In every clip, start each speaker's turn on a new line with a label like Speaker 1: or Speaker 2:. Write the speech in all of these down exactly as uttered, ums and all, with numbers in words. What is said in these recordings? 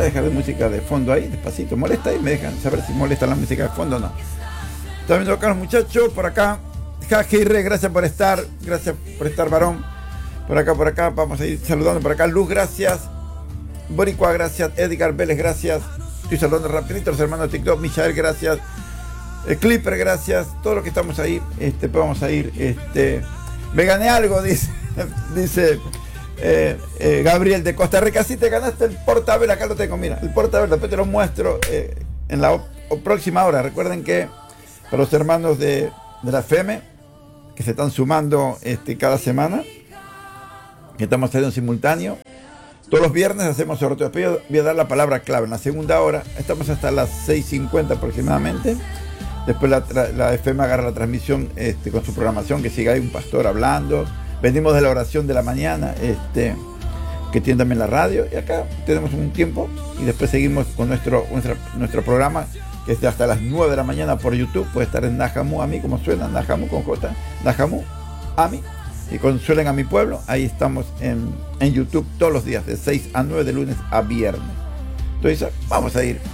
Speaker 1: dejar de música de fondo ahí, despacito. Molesta ahí, me dejan saber si molesta la música de fondo o no. También viendo acá los muchachos, por acá. Jaque y Re, gracias por estar. Gracias por estar, varón. Por acá, por acá, vamos a ir saludando por acá. Luz, gracias. Boricua, gracias. Edgar Vélez, gracias. Estoy saludando rapidito a los hermanos de TikTok. Michael, gracias. El Clipper, gracias. Todos los que estamos ahí, este, pues vamos a ir. Este, me gané algo, dice, dice eh, eh, Gabriel de Costa Rica. Sí, te ganaste el portabel, acá lo tengo, mira. El portabel, después te lo muestro eh, en la o, próxima hora. Recuerden que para los hermanos de, de la F E M E, que se están sumando este, cada semana, que estamos haciendo en simultáneo, todos los viernes hacemos sorteos. Después voy a dar la palabra clave en la segunda hora. Estamos hasta las seis cincuenta aproximadamente. Después la, la F M agarra la transmisión este, con su programación, que siga ahí un pastor hablando. Venimos de la oración de la mañana, este, que tiene también la radio. Y acá tenemos un tiempo y después seguimos con nuestro, nuestro, nuestro programa, que es de hasta las nueve de la mañana por YouTube. Puede estar en Nahamu Ami, como suena, Nahamu con J, Nahamu Ami. Y consuelen a mi pueblo, ahí estamos en, en YouTube todos los días, de seis a nueve, de lunes a viernes. Entonces, vamos a ir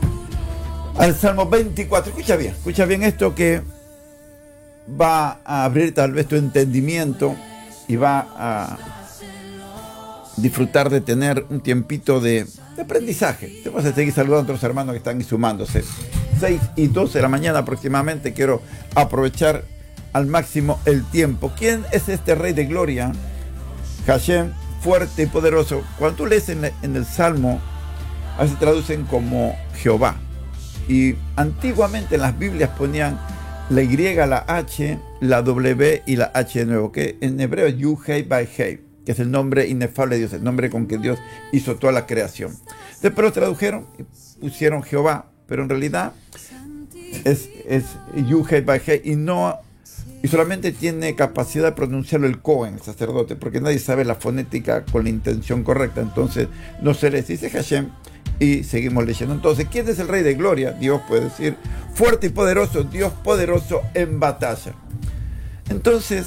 Speaker 1: al Salmo veinticuatro. Escucha bien, escucha bien esto, que va a abrir tal vez tu entendimiento y va a disfrutar de tener un tiempito de, de aprendizaje. Te vas a seguir saludando a otros hermanos que están sumándose. seis y doce de la mañana aproximadamente. Quiero aprovechar al máximo el tiempo. ¿Quién es este Rey de Gloria? Hashem, fuerte y poderoso. Cuando tú lees en, en el Salmo, a veces traducen como Jehová. Y antiguamente en las Biblias ponían la Y, la H, la W y la H de nuevo, que en hebreo es Yu Hei Bai Hei, que es el nombre inefable de Dios, el nombre con que Dios hizo toda la creación. Después lo tradujeron y pusieron Jehová, pero en realidad es, es Yu Hei Bai Hei, y no, y solamente tiene capacidad de pronunciarlo el Cohen, el sacerdote, porque nadie sabe la fonética con la intención correcta. Entonces no se les dice Hashem. Y seguimos leyendo. Entonces, ¿quién es el Rey de Gloria? Dios puede decir, fuerte y poderoso, Dios poderoso en batalla. Entonces,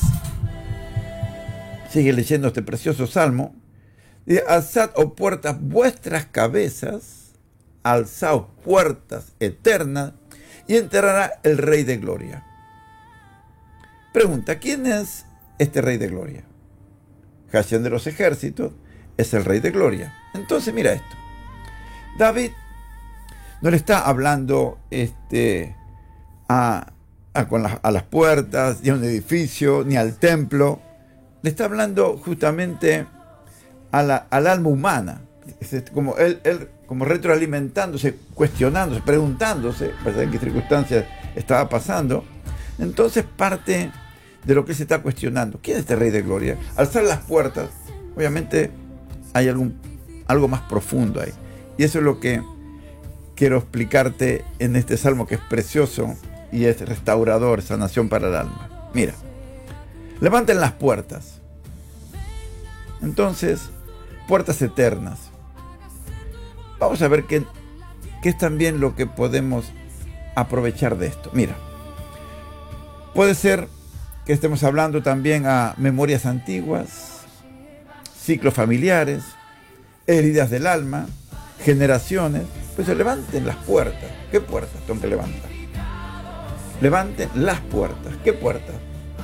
Speaker 1: sigue leyendo este precioso salmo. Dice, alzad, oh puertas, vuestras cabezas, alzaos puertas eternas, y entrará el Rey de Gloria. Pregunta, ¿quién es este Rey de Gloria? Hashem de los ejércitos es el Rey de Gloria. Entonces, mira esto. David no le está hablando este, a, a, con la, a las puertas, ni a un edificio, ni al templo. Le está hablando justamente a la, al alma humana. Es como él, él como retroalimentándose, cuestionándose, preguntándose en qué circunstancias estaba pasando. Entonces parte de lo que se está cuestionando. ¿Quién es este Rey de Gloria? Alzar las puertas, obviamente hay algún, algo más profundo ahí. Y eso es lo que quiero explicarte en este salmo, que es precioso y es restaurador, sanación para el alma. Mira, levanten las puertas. Entonces, puertas eternas. Vamos a ver qué, qué es también lo que podemos aprovechar de esto. Mira, puede ser que estemos hablando también a memorias antiguas, ciclos familiares, heridas del alma, generaciones. Pues se levanten las puertas. ¿Qué puertas tengo que levantar? Levanten las puertas. ¿Qué puertas?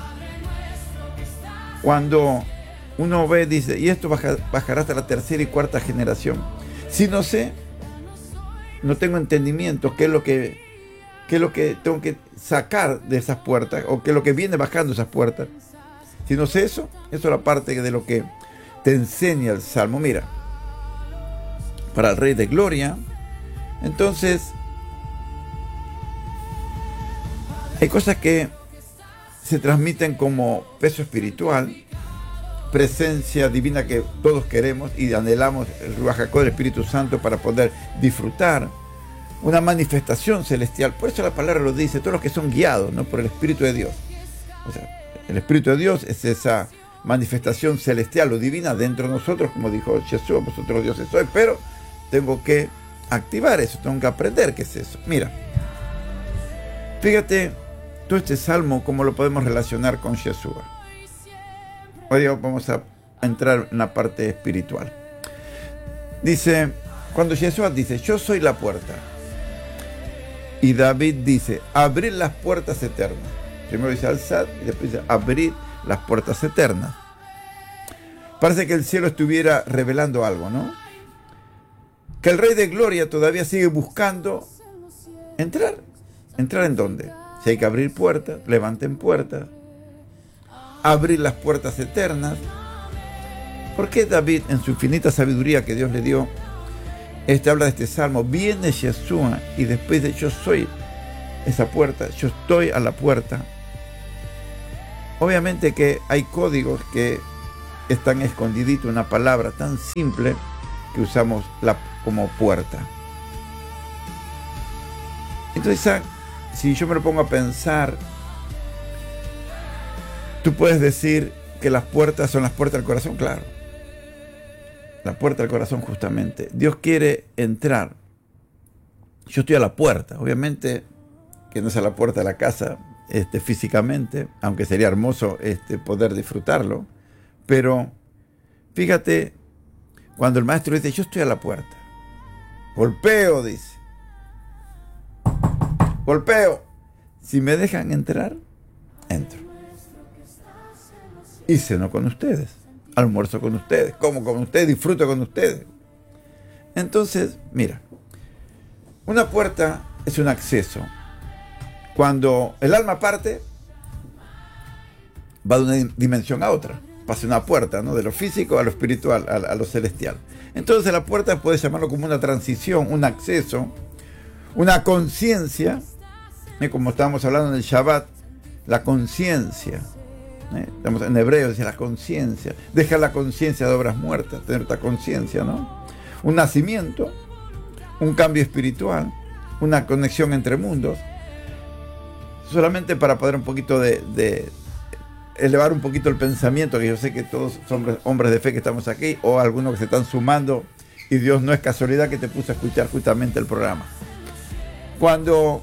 Speaker 1: Cuando uno ve, dice, y esto bajará hasta la tercera y cuarta generación. Si no sé, no tengo entendimiento qué es lo que, qué es lo que tengo que sacar de esas puertas, o qué es lo que viene bajando esas puertas. Si no sé eso, eso es la parte de lo que te enseña el Salmo. Mira, para el Rey de Gloria, entonces hay cosas que se transmiten como peso espiritual, presencia divina que todos queremos y anhelamos, el Ruach HaKodesh, el Espíritu Santo, para poder disfrutar una manifestación celestial. Por eso la palabra lo dice, todos los que son guiados, ¿no?, por el Espíritu de Dios. O sea, el Espíritu de Dios es esa manifestación celestial o divina dentro de nosotros, como dijo Jesús, vosotros dioses sois, pero tengo que activar eso, tengo que aprender qué es eso. Mira, fíjate todo este salmo, cómo lo podemos relacionar con Yeshua. Hoy vamos a entrar en la parte espiritual. Dice, Cuando Jesús dice, yo soy la puerta, y David dice, abrir las puertas eternas. Primero dice alzad y después dice abrir las puertas eternas. Parece que el cielo estuviera revelando algo, ¿no? Que el Rey de Gloria todavía sigue buscando entrar. ¿Entrar en dónde? Si hay que abrir puertas, levanten puertas. Abrir las puertas eternas. ¿Por qué David, en su infinita sabiduría que Dios le dio, este habla de este salmo? Viene Yeshua y después de yo soy esa puerta, yo estoy a la puerta. Obviamente que hay códigos que están escondiditos, una palabra tan simple que usamos la, como puerta. Entonces, si yo me lo pongo a pensar, tú puedes decir que las puertas son las puertas del corazón, claro. La puerta del corazón, justamente. Dios quiere entrar. Yo estoy a la puerta. Obviamente que no es a la puerta de la casa este, físicamente, aunque sería hermoso este, poder disfrutarlo. Pero fíjate, cuando el maestro dice, yo estoy a la puerta. Golpeo, dice. Golpeo. Si me dejan entrar, entro. Y ceno con ustedes. Almuerzo con ustedes, como con ustedes, disfruto con ustedes. Entonces, mira, una puerta es un acceso. Cuando el alma parte, va de una dimensión a otra. Pasa una puerta, ¿no? De lo físico a lo espiritual, a, a lo celestial. Entonces la puerta puedes llamarlo como una transición, un acceso, una conciencia, ¿eh? Como estábamos hablando en el Shabbat, la conciencia. ¿Eh? Estamos en hebreo, dice la conciencia. Deja la conciencia de obras muertas, tener esta conciencia, ¿no? Un nacimiento, un cambio espiritual, una conexión entre mundos. Solamente para poder un poquito de, de elevar un poquito el pensamiento, que yo sé que todos son hombres, hombres de fe que estamos aquí, o algunos que se están sumando, y Dios no es casualidad que te puse a escuchar justamente el programa. Cuando,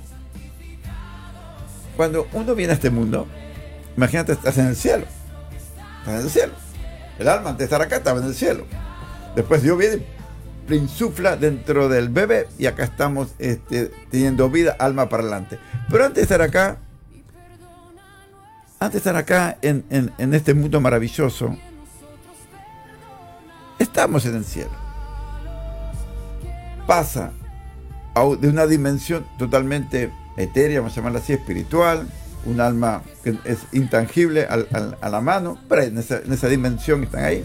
Speaker 1: cuando uno viene a este mundo, imagínate, estás en el cielo. Estás en el cielo. El alma, antes de estar acá, estaba en el cielo. Después Dios viene, le insufla dentro del bebé y acá estamos este, teniendo vida, alma para adelante. Pero antes de estar acá, antes de estar acá en, en, en este mundo maravilloso, estamos en el cielo. Pasa a, de una dimensión totalmente etérea, vamos a llamarla así, espiritual, un alma que es intangible al, al, a la mano, pero en esa, en esa dimensión están ahí.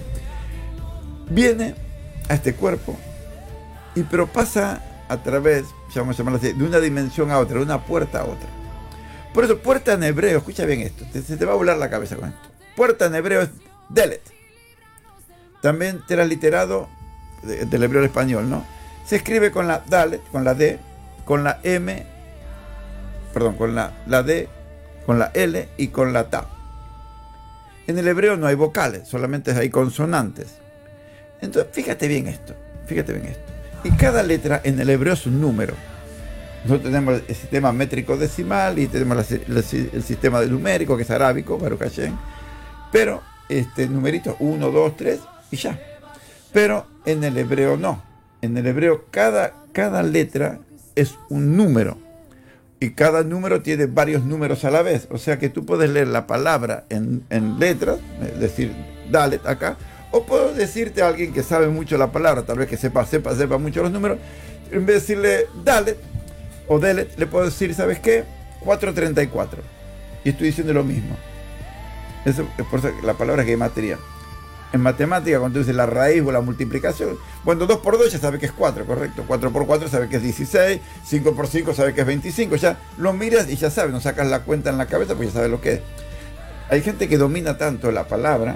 Speaker 1: Viene a este cuerpo, y pero pasa a través, vamos a llamarlo así, de una dimensión a otra, de una puerta a otra. Por eso, puerta en hebreo, escucha bien esto, te, se te va a volar la cabeza con esto. Puerta en hebreo es delet. También transliterado de, del hebreo al español, ¿no? Se escribe con la dalet, con la D, con la M, perdón, con la, la D, con la L y con la Ta. En el hebreo no hay vocales, solamente hay consonantes. Entonces, fíjate bien esto, fíjate bien esto. Y cada letra en el hebreo es un número. Nosotros tenemos el sistema métrico decimal y tenemos la, el, el sistema de numérico, que es arábico, Baruch Hashem. Pero, este, numeritos uno, dos, tres y ya. Pero en el hebreo no. En el hebreo cada, cada letra es un número. Y cada número tiene varios números a la vez. O sea que tú puedes leer la palabra en, en letras, es decir, Dalet acá, o puedo decirte a alguien que sabe mucho la palabra, tal vez que sepa, sepa, sepa mucho los números, en vez de decirle Dalet o Delet, le puedo decir, ¿sabes qué? cuatrocientos treinta y cuatro. Y estoy diciendo lo mismo. Eso es por eso que la palabra es gematría. En matemática, cuando tú dices la raíz o la multiplicación, bueno, dos por dos ya sabe que es cuatro, correcto. cuatro por cuatro sabe que es dieciséis, cinco por cinco sabe que es veinticinco. Ya lo miras y ya sabes, no sacas la cuenta en la cabeza porque ya sabes lo que es. Hay gente que domina tanto la palabra,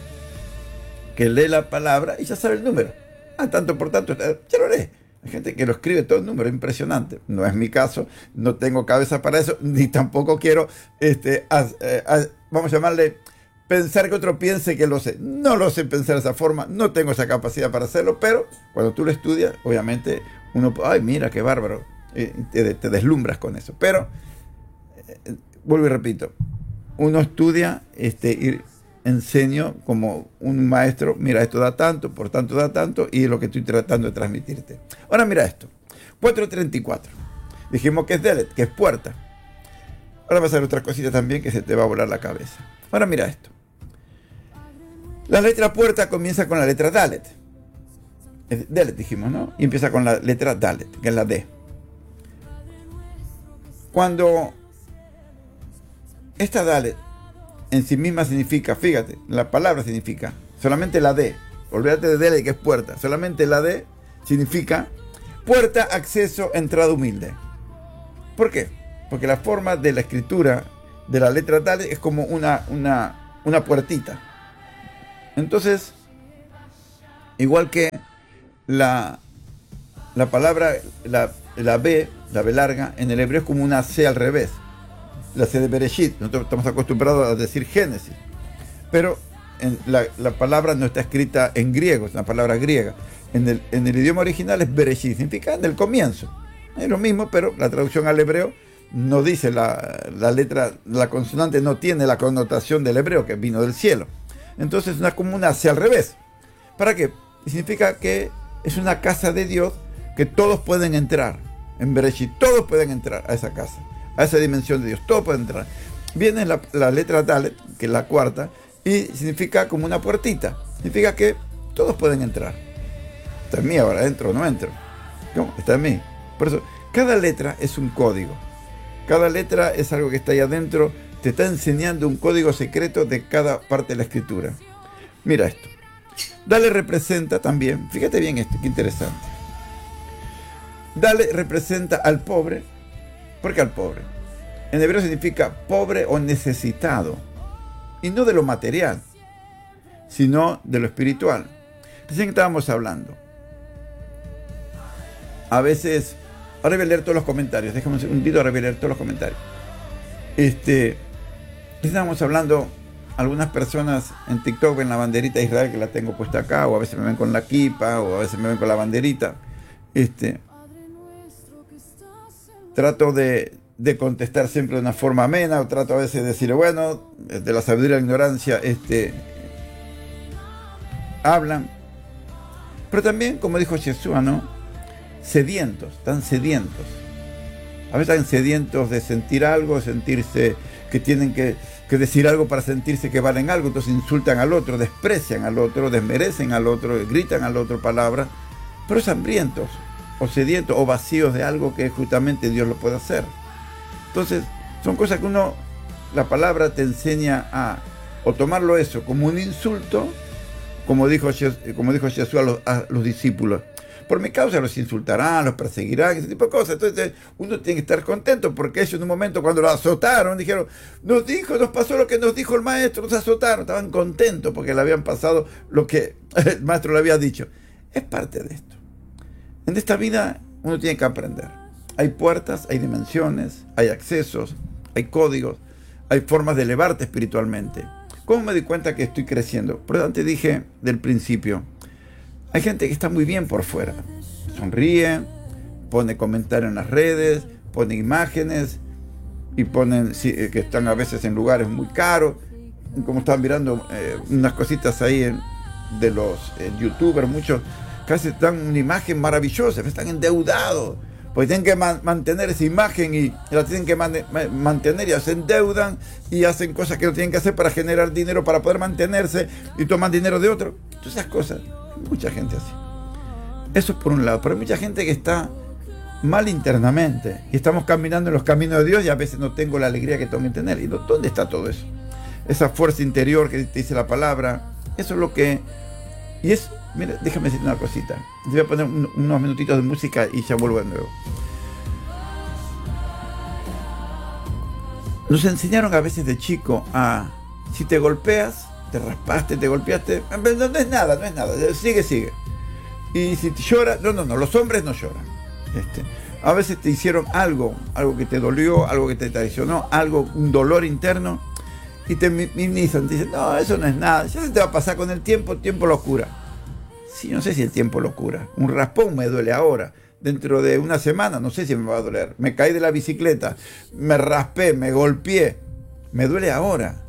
Speaker 1: que lee la palabra y ya sabe el número. Ah, tanto por tanto, ya lo lee. Hay gente que lo escribe todo el número, impresionante. No es mi caso, no tengo cabeza para eso, ni tampoco quiero, este, a, a, a, vamos a llamarle, pensar que otro piense que lo sé. No lo sé pensar de esa forma, no tengo esa capacidad para hacerlo, pero cuando tú lo estudias, obviamente, uno, ay, mira, qué bárbaro, eh, te, te deslumbras con eso. Pero, eh, vuelvo y repito, uno estudia este, y enseño como un maestro, mira, esto da tanto, por tanto da tanto, y es lo que estoy tratando de transmitirte. Ahora mira esto, cuatro treinta y cuatro. Dijimos que es Delet, que es puerta. Ahora va a ser otra cosita también que se te va a volar la cabeza. Ahora mira esto. La letra puerta comienza con la letra Dalet. Delet dijimos, ¿no? Y empieza con la letra Dalet, que es la D. Cuando esta Dalet en sí misma significa, fíjate, la palabra significa, solamente la D, olvídate de Delet que es puerta, solamente la D significa puerta, acceso, entrada humilde. ¿Por qué? Porque la forma de la escritura de la letra Dalet es como una, una, una puertita. Entonces, igual que la, la palabra, la, la B, la B larga, en el hebreo es como una C al revés. La C de Bereshit. Nosotros estamos acostumbrados a decir Génesis. Pero en la, la palabra no está escrita en griego, es una palabra griega. En el, en el idioma original es Bereshit, significa en el comienzo. Es lo mismo, pero la traducción al hebreo no dice la, la letra, la consonante no tiene la connotación del hebreo que vino del cielo. Entonces es como una C al revés. ¿Para qué? Significa que es una casa de Dios que todos pueden entrar. En Bereshit, todos pueden entrar a esa casa, a esa dimensión de Dios, todos pueden entrar. Viene la, la letra Dalet, que es la cuarta, y significa como una puertita. Significa que todos pueden entrar. Está en mí ahora, ¿entro o no entro? ¿Cómo? Está en mí. Por eso, cada letra es un código. Cada letra es algo que está ahí adentro, te está enseñando un código secreto de cada parte de la escritura. Mira esto. Dalet representa también, fíjate bien esto, qué interesante. Dalet representa al pobre. ¿Por qué al pobre? En hebreo significa pobre o necesitado. Y no de lo material, sino de lo espiritual. Recién estábamos hablando. A veces, ahora voy a leer todos los comentarios. Déjame un segundito, ahora voy a leer todos los comentarios. Este, estábamos hablando, algunas personas en TikTok ven la banderita de Israel que la tengo puesta acá, o a veces me ven con la kipa, o a veces me ven con la banderita. Este, trato de, de contestar siempre de una forma amena, o trato a veces de decir, bueno, de la sabiduría y la ignorancia, este, hablan. Pero también, como dijo Jesús, ¿no? Sedientos, están sedientos. A veces están sedientos de sentir algo, sentirse que tienen que, que decir algo para sentirse que valen algo, entonces insultan al otro, desprecian al otro, desmerecen al otro, gritan al otro palabras, pero es hambrientos, o sedientos, o vacíos de algo que justamente Dios lo puede hacer. Entonces, son cosas que uno, la palabra te enseña a, o tomarlo eso como un insulto, como dijo, como dijo Jesús a los, a los discípulos. Por mi causa los insultarán, los perseguirán, ese tipo de cosas. Entonces uno tiene que estar contento, porque ellos en un momento cuando lo azotaron, dijeron, nos dijo, nos pasó lo que nos dijo el maestro, nos azotaron. Estaban contentos porque le habían pasado lo que el maestro le había dicho. Es parte de esto. En esta vida uno tiene que aprender. Hay puertas, hay dimensiones, hay accesos, hay códigos, hay formas de elevarte espiritualmente. ¿Cómo me di cuenta que estoy creciendo? Por eso antes dije del principio, hay gente que está muy bien por fuera. Sonríe, pone comentarios en las redes, pone imágenes y ponen sí, que están a veces en lugares muy caros. Como están mirando eh, unas cositas ahí en, de los eh, youtubers, muchos casi dan una imagen maravillosa, están endeudados, porque tienen que man mantener esa imagen y la tienen que man mantener y se endeudan y hacen cosas que no tienen que hacer para generar dinero, para poder mantenerse y toman dinero de otro. Todas esas cosas. Mucha gente así. Eso es por un lado. Pero hay mucha gente que está mal internamente y estamos caminando en los caminos de Dios y a veces no tengo la alegría que tengo que tener. ¿Y dónde está todo eso? Esa fuerza interior que te dice la palabra. Eso es lo que... Y es... Mira, déjame decirte una cosita. Te voy a poner un, unos minutitos de música y ya vuelvo de nuevo. Nos enseñaron a veces de chico a... Si te golpeas, te raspaste, te golpeaste, no, no es nada, no es nada, sigue, sigue. Y si te lloras, no, no, no, los hombres no lloran. Este, a veces te hicieron algo, algo que te dolió, algo que te traicionó, algo, un dolor interno, y te minimizan, te dicen, no, eso no es nada, ya se te va a pasar con el tiempo, el tiempo lo cura. Sí, no sé si el tiempo lo cura. Un raspón me duele ahora. Dentro de una semana, no sé si me va a doler. Me caí de la bicicleta, me raspé, me golpeé, me duele ahora.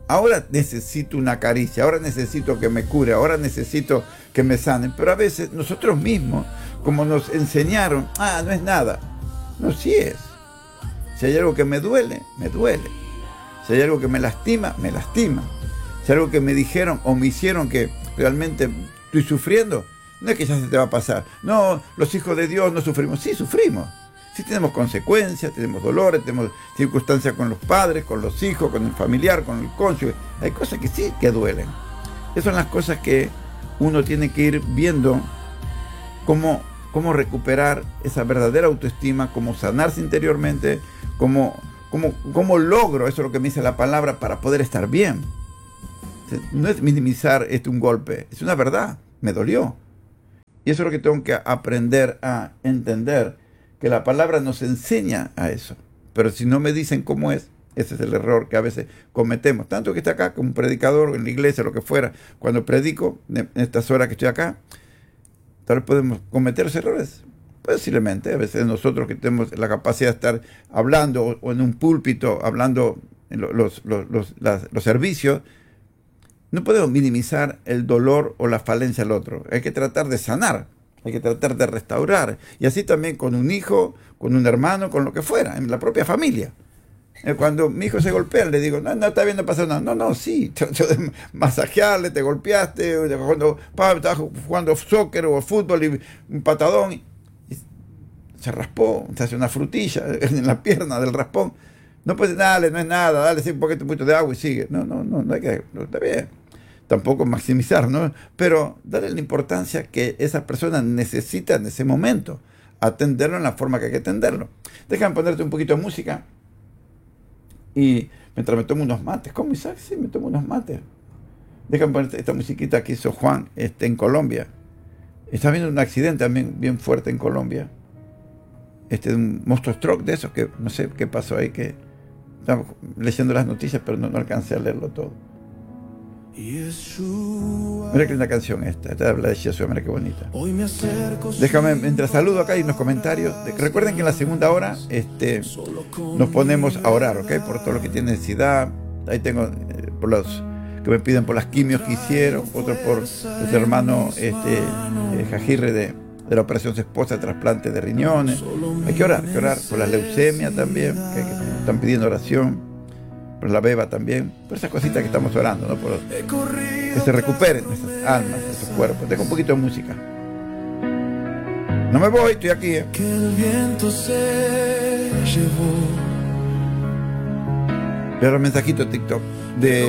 Speaker 1: ahora necesito una caricia, ahora necesito que me cure, ahora necesito que me sanen. Pero a veces nosotros mismos, como nos enseñaron, ah, no es nada. No, sí es. Si hay algo que me duele, me duele. Si hay algo que me lastima, me lastima. Si hay algo que me dijeron o me hicieron que realmente estoy sufriendo, no es que ya se te va a pasar. No, los hijos de Dios no sufrimos. Sí, sufrimos. Sí tenemos consecuencias, tenemos dolores, tenemos circunstancias con los padres, con los hijos, con el familiar, con el cónyuge. Hay cosas que sí que duelen. Esas son las cosas que uno tiene que ir viendo cómo, cómo recuperar esa verdadera autoestima, cómo sanarse interiormente, cómo, cómo, cómo logro, eso es lo que me dice la palabra, para poder estar bien. No es minimizar este, un golpe, es una verdad, me dolió. Y eso es lo que tengo que aprender a entender, que la palabra nos enseña a eso. Pero si no me dicen cómo es, ese es el error que a veces cometemos. Tanto que está acá como un predicador en la iglesia, lo que fuera, cuando predico, en estas horas que estoy acá, tal vez podemos cometer esos errores. Posiblemente, a veces nosotros que tenemos la capacidad de estar hablando o, o en un púlpito, hablando en los, los, los, los, las, los servicios, no podemos minimizar el dolor o la falencia del otro. Hay que tratar de sanar. Hay que tratar de restaurar. Y así también con un hijo, con un hermano, con lo que fuera, en la propia familia. Cuando mi hijo se golpea, le digo, no, no, está bien, no pasa nada. No, no, sí, masajearle, te golpeaste, cuando estabas jugando soccer o fútbol y un patadón, y se raspó, se hace una frutilla en la pierna del raspón. No puedes, dale, no es nada, dale un poquito, un poquito de agua y sigue. No, no, no, no hay que, no, está bien. Tampoco maximizar, ¿no? Pero darle la importancia que esa persona necesita en ese momento. Atenderlo en la forma que hay que atenderlo. Déjame ponerte un poquito de música. Y mientras me tomo unos mates. ¿Cómo, Isaac? Sí, me tomo unos mates. Déjame ponerte esta musiquita que hizo Juan este, en Colombia. Está habiendo un accidente también bien fuerte en Colombia. Este, un monstruo stroke de esos que no sé qué pasó ahí. Que estaba leyendo las noticias, pero no, no alcancé a leerlo todo. Mira que linda canción esta, esta habla de Jesús, mira qué bonita. Déjame, mientras saludo acá y en los comentarios, recuerden que en la segunda hora este, nos ponemos a orar, ¿ok? Por todo lo que tiene necesidad. Ahí tengo eh, por los que me piden por las quimios que hicieron, otro por el hermano este, eh, Jajirre de, de la operación de su esposa, trasplante de riñones. Hay que orar, hay que orar por la leucemia también, que, que están pidiendo oración. Por la beba también, por esas cositas que estamos orando, ¿no? Por que se recuperen esas almas, esos cuerpos. Dejo un poquito de música. No me voy, estoy aquí, ¿eh?
Speaker 2: Que el viento se llevó.
Speaker 1: Veo un mensajito de TikTok de